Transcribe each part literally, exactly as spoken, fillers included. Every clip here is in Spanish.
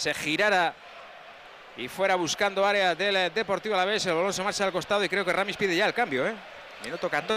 se girara y fuera buscando área del Deportivo Alavés. El balón se marcha al costado y creo que Ramis pide ya el cambio, ¿eh? Minuto catorce.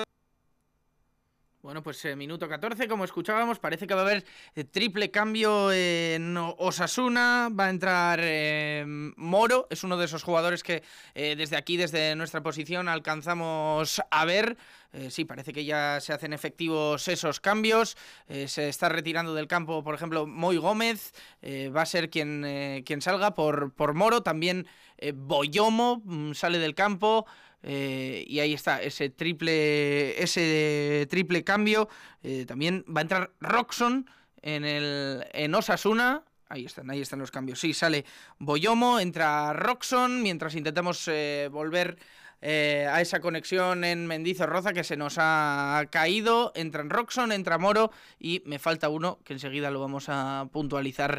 Bueno, pues eh, minuto catorce, como escuchábamos, parece que va a haber eh, triple cambio en Osasuna. Va a entrar eh, Moro, es uno de esos jugadores que eh, desde aquí, desde nuestra posición, alcanzamos a ver. Eh, sí, parece que ya se hacen efectivos esos cambios. Eh, se está retirando del campo, por ejemplo, Moy Gómez. Eh, va a ser quien, eh, quien salga por, por Moro. También eh, Boyomo mm, sale del campo. Eh, y ahí está, ese triple ese triple cambio. Eh, también va a entrar Roxon en, el, en Osasuna. Ahí están, ahí están los cambios. Sí, sale Boyomo, entra Roxon, mientras intentamos eh, volver eh, a esa conexión en Mendizorroza que se nos ha caído. Entran Roxon, entra Moro y me falta uno que enseguida lo vamos a puntualizar,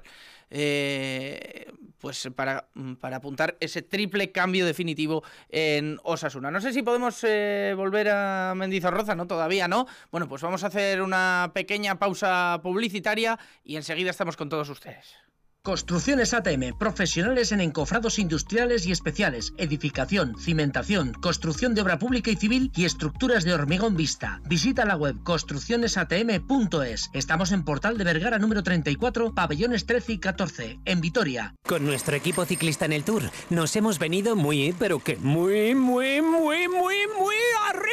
eh, pues para, para apuntar ese triple cambio definitivo en Osasuna. No sé si podemos eh, volver a Mendizorroza, ¿no? Todavía no. Bueno, pues vamos a hacer una pequeña pausa publicitaria y enseguida estamos con todos ustedes. Construcciones A T M, profesionales en encofrados industriales y especiales, edificación, cimentación, construcción de obra pública y civil y estructuras de hormigón vista. Visita la web construcciones a t m punto es. Estamos en Portal de Vergara número treinta y cuatro, pabellones trece y catorce, en Vitoria. Con nuestro equipo ciclista en el Tour nos hemos venido muy, pero que muy, muy, muy, muy, muy arriba.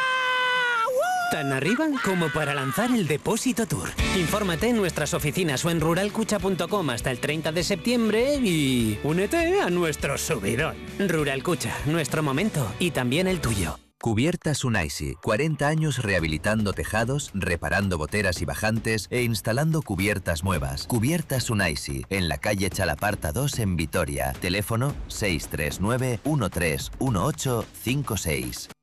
Tan arriba como para lanzar el Depósito Tour. Infórmate en nuestras oficinas o en rural cucha punto com hasta el treinta de septiembre y únete a nuestro subidón. Rural Cucha, nuestro momento y también el tuyo. Cubiertas Unaisi, cuarenta años rehabilitando tejados, reparando goteras y bajantes e instalando cubiertas nuevas. Cubiertas Unaisi, en la calle Chalaparta dos en Vitoria. Teléfono seis tres nueve uno tres uno ocho cinco seis.